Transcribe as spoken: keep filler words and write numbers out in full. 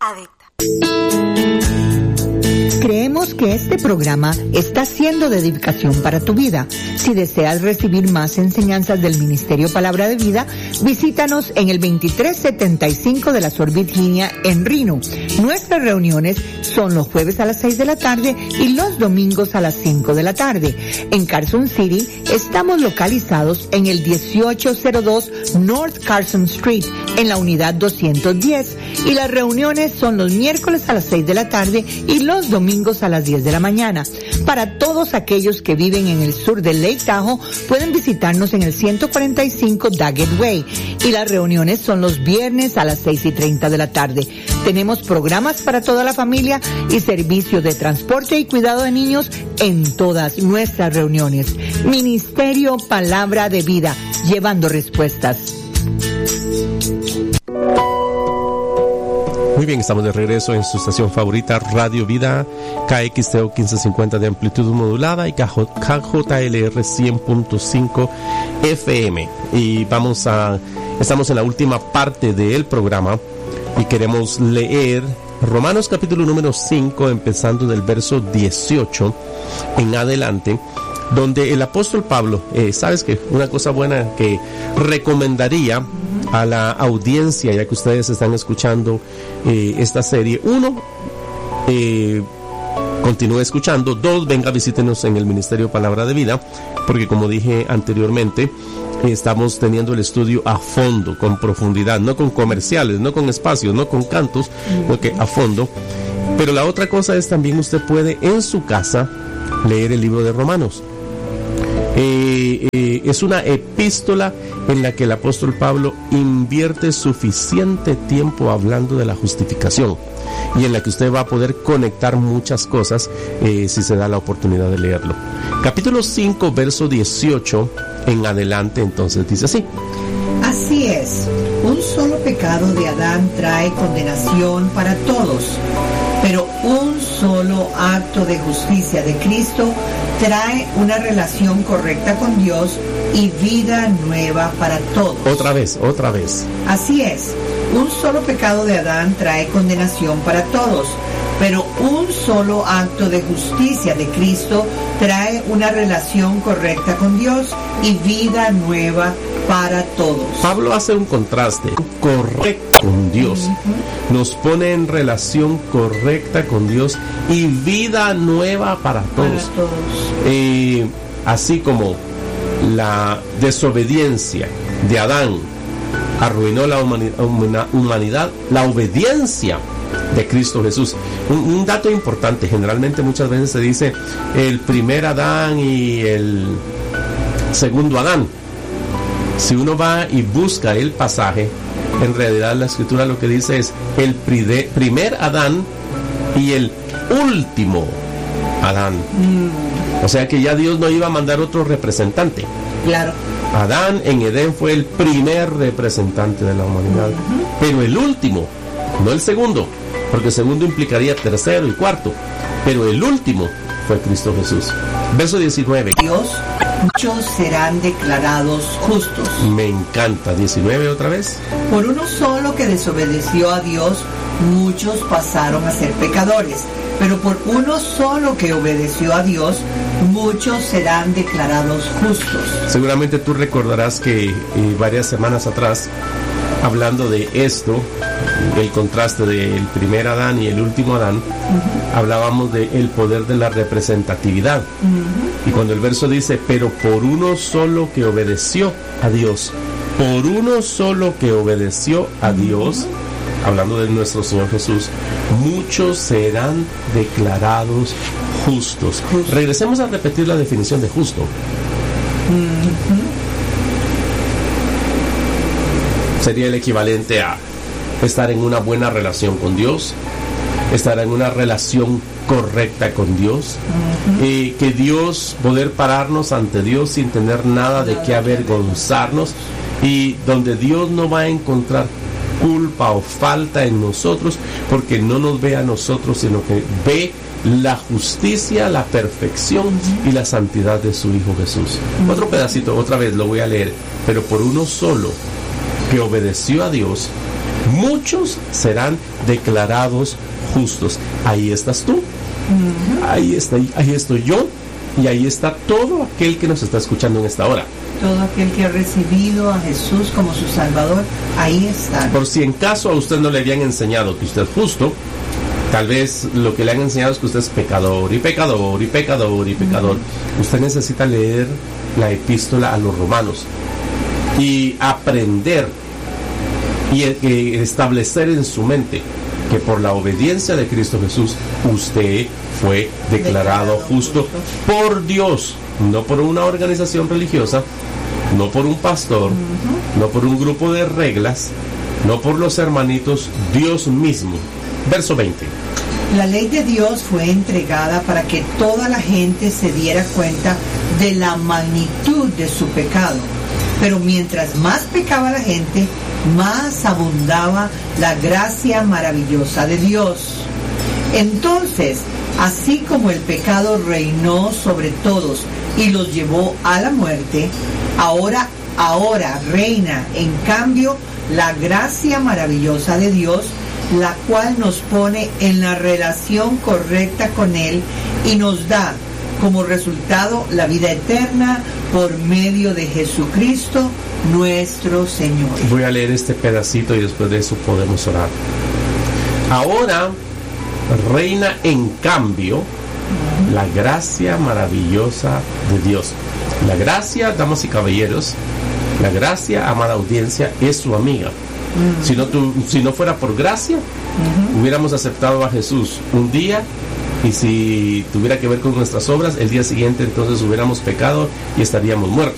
adicta. Creemos que este programa está siendo de edificación para tu vida. Si deseas recibir más enseñanzas del Ministerio Palabra de Vida, visítanos en el veintitrés setenta y cinco de la Sor Virginia en Reno. Nuestras reuniones son los jueves a las seis de la tarde y los domingos a las cinco de la tarde. En Carson City estamos localizados en el dieciocho cero dos North Carson Street, en la unidad doscientos diez, y las reuniones son los miércoles a las seis de la tarde y los domingos a las diez de la mañana. Para todos aquellos que viven en el sur de Lake Tahoe, pueden visitarnos en el ciento cuarenta y cinco Daggett Way, y las reuniones son los viernes a las seis y treinta de la tarde. Tenemos programas para toda la familia y servicio de transporte y cuidado de niños en todas nuestras reuniones. Ministerio Palabra de Vida, llevando respuestas. Muy bien, estamos de regreso en su estación favorita, Radio Vida, K X T O quince cincuenta de amplitud modulada y K J L R cien punto cinco F M. Y vamos a, estamos en la última parte del programa y queremos leer Romanos capítulo número cinco, empezando del verso dieciocho en adelante, donde el apóstol Pablo, eh, sabes que una cosa buena que recomendaría a la audiencia, ya que ustedes están escuchando eh, esta serie, uno, eh, continúe escuchando; dos, venga, visítenos en el Ministerio Palabra de Vida, porque como dije anteriormente, eh, estamos teniendo el estudio a fondo, con profundidad, no con comerciales, no con espacios, no con cantos, sino que a fondo. Pero la otra cosa es también usted puede en su casa leer el libro de Romanos. Eh, eh, es una epístola en la que el apóstol Pablo invierte suficiente tiempo hablando de la justificación, y en la que usted va a poder conectar muchas cosas eh, si se da la oportunidad de leerlo. Capítulo cinco, verso dieciocho en adelante, entonces dice así: Así es, un solo pecado de Adán trae condenación para todos, pero un solo acto de justicia de Cristo trae una relación correcta con Dios y vida nueva para todos. Otra vez, otra vez. Así es, un solo pecado de Adán trae condenación para todos, pero un solo acto de justicia de Cristo trae una relación correcta con Dios y vida nueva para todos. Pablo hace un contraste correcto con Dios, uh-huh. Nos pone en relación correcta con Dios y vida nueva para todos, para todos. Eh, así como la desobediencia de Adán arruinó la humanidad, humanidad la obediencia de Cristo Jesús. Un, un dato importante: generalmente muchas veces se dice el primer Adán y el segundo Adán. Si uno va y busca el pasaje, en realidad la escritura lo que dice es el pride, primer Adán y el último Adán. Mm. O sea que ya Dios no iba a mandar otro representante. Claro. Adán en Edén fue el primer representante de la humanidad, uh-huh. Pero el último, no el segundo, porque el segundo implicaría tercero y cuarto, pero el último fue Cristo Jesús. Verso diecinueve. Dios, muchos serán declarados justos. Me encanta. diecinueve otra vez. Por uno solo que desobedeció a Dios, muchos pasaron a ser pecadores, pero por uno solo que obedeció a Dios, muchos serán declarados justos. Seguramente tú recordarás que eh, varias semanas atrás, hablando de esto, el contraste del primer Adán y el último Adán, uh-huh. hablábamos del poder de la representatividad. Uh-huh. Y cuando el verso dice, pero por uno solo que obedeció a Dios, por uno solo que obedeció a uh-huh. Dios, hablando de nuestro Señor Jesús, muchos serán declarados justos. Justo. Regresemos a repetir la definición de justo. Uh-huh. Sería el equivalente a estar en una buena relación con Dios, estar en una relación correcta con Dios, uh-huh. eh, que Dios, poder pararnos ante Dios sin tener nada de qué avergonzarnos, y donde Dios no va a encontrar culpa o falta en nosotros, porque no nos ve a nosotros, sino que ve la justicia, la perfección uh-huh. y la santidad de su Hijo Jesús. Uh-huh. Otro pedacito, otra vez lo voy a leer. Pero por uno solo que obedeció a Dios, muchos serán declarados justos. Ahí estás tú, uh-huh. ahí está, ahí estoy yo, y ahí está todo aquel que nos está escuchando en esta hora. Todo aquel que ha recibido a Jesús como su Salvador, ahí está. Por si en caso a usted no le habían enseñado que usted es justo, tal vez lo que le han enseñado es que usted es pecador y pecador y pecador y pecador. Uh-huh. Usted necesita leer la epístola a los romanos y aprender y establecer en su mente que por la obediencia de Cristo Jesús usted fue declarado, declarado justo, justo por Dios, no por una organización religiosa, no por un pastor, uh-huh. no por un grupo de reglas, no por los hermanitos, Dios mismo. Verso veinte. La ley de Dios fue entregada para que toda la gente se diera cuenta de la magnitud de su pecado. Pero mientras más pecaba la gente, más abundaba la gracia maravillosa de Dios. Entonces, así como el pecado reinó sobre todos y los llevó a la muerte, ahora, ahora reina en cambio la gracia maravillosa de Dios, la cual nos pone en la relación correcta con Él y nos da como resultado la vida eterna por medio de Jesucristo nuestro Señor. Voy a leer este pedacito y después de eso podemos orar. Ahora reina en cambio uh-huh. la gracia maravillosa de Dios. La gracia, damas y caballeros, la gracia, amada audiencia, es su amiga. Uh-huh. Si no, tu, si no fuera por gracia, uh-huh. hubiéramos aceptado a Jesús un día, y si tuviera que ver con nuestras obras, el día siguiente entonces hubiéramos pecado y estaríamos muertos.